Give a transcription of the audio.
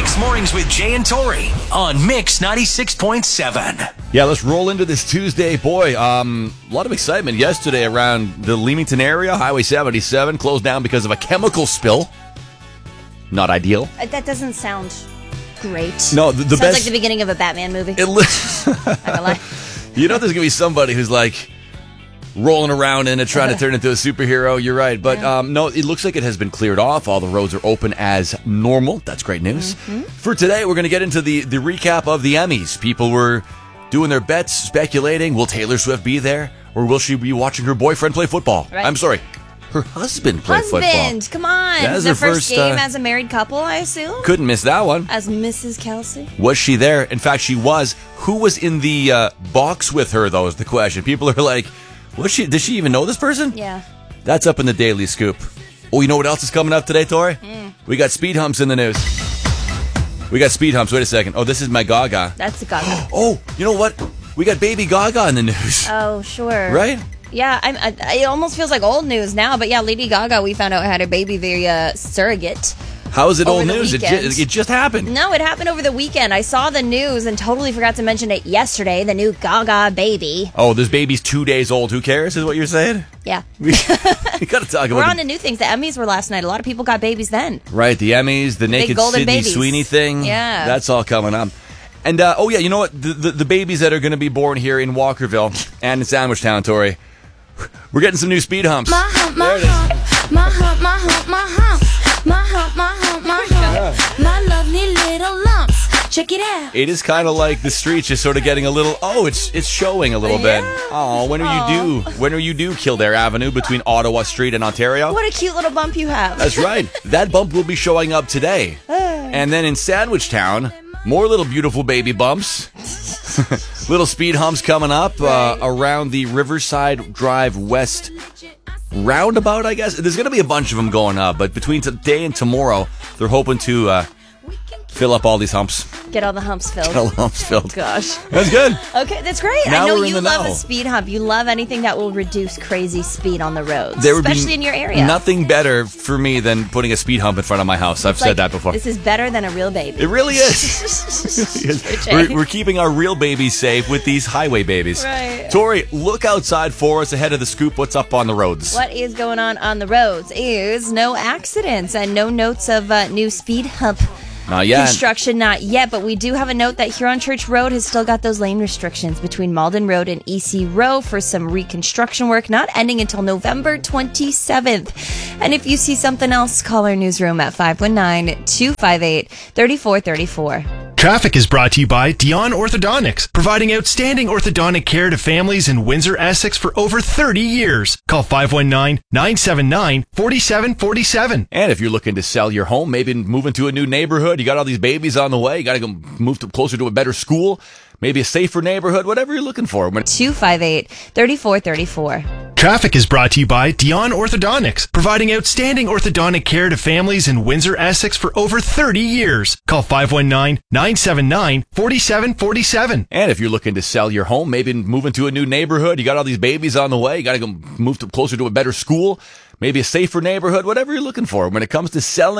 Mix Mornings with Jay and Tori on Mix 96.7. Yeah, let's roll into this Tuesday. Boy, a lot of excitement yesterday around the Leamington area. Highway 77 closed down because of a chemical spill. Not ideal. That doesn't sound great. No, the sounds best. like the beginning of a Batman movie. Not gonna lie. You know there's going to be somebody who's like rolling around in it, trying to turn into a superhero. You're right. But no, it looks like it has been cleared off. All the roads are open as normal. That's great news. For today, we're going to get into the recap of the Emmys. People were doing their bets, speculating. Will Taylor Swift be there? Or will she be watching her boyfriend play football? Right. I'm sorry. Her husband played football. Come on. That is their her first first, game as a married couple, I assume? Couldn't miss that one. As Mrs. Kelsey? Was she there? In fact, she was. Who was in the box with her, though, is the question. People are like, was she? Did she even know this person? Yeah. That's up in the Daily Scoop. Oh, you know what else is coming up today, Tori? We got speed humps in the news. We got speed humps. Wait a second. Oh, this is my Gaga. That's a Gaga. Oh, you know what? We got baby Gaga in the news. Oh, sure. Right? Yeah, it almost feels like old news now, but yeah, Lady Gaga, we found out had a baby via surrogate. How is it Over old the news? It weekend. just happened. No, it happened over the weekend. I saw the news and totally forgot to mention it yesterday, the new Gaga baby. Oh, this baby's 2 days old. Who cares, is what you're saying? Yeah. We got to talk about We're on to new things. The Emmys were last night. A lot of people got babies then. Right, the Emmys, the Naked golden Sydney babies. Sweeney thing. Yeah. That's all coming up. And, oh yeah, you know what? The babies that are going to be born here in Walkerville and in Sandwichtown, Tori, we're getting some new speed humps. My hump, my There it is. hump, my hump, my hump, my hump, my hump, my hump, my hump, my lovely little lumps. Check it out. It is kind of like the streets just sort of getting a little, it's showing a little bit. Oh, when are you due Kildare Avenue between Ottawa Street and Ontario? What a cute little bump you have. That's right. That bump will be showing up today. And then in Sandwichtown, more little beautiful baby bumps. Little speed humps coming up around the Riverside Drive West roundabout, I guess. There's going to be a bunch of them going up, but between today and tomorrow, they're hoping to fill up all these humps. Get all the humps filled. Get all the humps filled. Gosh. That's good. Okay, that's great. Now I know we're in you the love know. a speed hump. You love anything that will reduce crazy speed on the roads, There would especially be in your area. nothing better for me than putting a speed hump in front of my house. I've said that before. This is better than a real baby. It really is. we're keeping our real babies safe with these highway babies. Right. Tori, look outside for us ahead of the scoop. What's up on the roads? What is going on the roads is no accidents and no notes of new speed hump Not yet. construction, not yet, but we do have a note that Huron Church Road has still got those lane restrictions between Malden Road and EC Row for some reconstruction work, not ending until November 27th. And if you see something else, call our newsroom at 519-258-3434. Traffic is brought to you by Dion Orthodontics, providing outstanding orthodontic care to families in Windsor, Essex for over 30 years. Call 519-979-4747. And if you're looking to sell your home, maybe move into a new neighborhood, you got all these babies on the way, you got to go move closer to a better school, maybe a safer neighborhood, whatever you're looking for. 258-3434. Traffic is brought to you by Dion Orthodontics, providing outstanding orthodontic care to families in Windsor, Essex for over 30 years. Call 519-979-4747. And if you're looking to sell your home, maybe move into a new neighborhood, you got all these babies on the way, you got to go move closer to a better school, maybe a safer neighborhood, whatever you're looking for. When it comes to selling